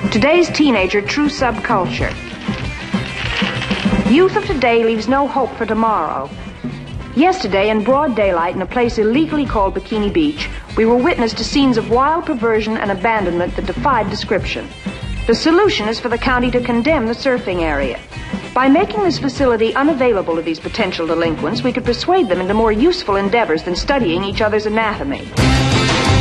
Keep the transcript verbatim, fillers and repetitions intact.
Today's teenager, true subculture. Youth of today leaves no hope for tomorrow. Yesterday, in broad daylight, in a place illegally called Bikini Beach, we were witness to scenes of wild perversion and abandonment that defied description. The solution is for the county to condemn the surfing area. By making this facility unavailable to these potential delinquents, we could persuade them into more useful endeavors than studying each other's anatomy.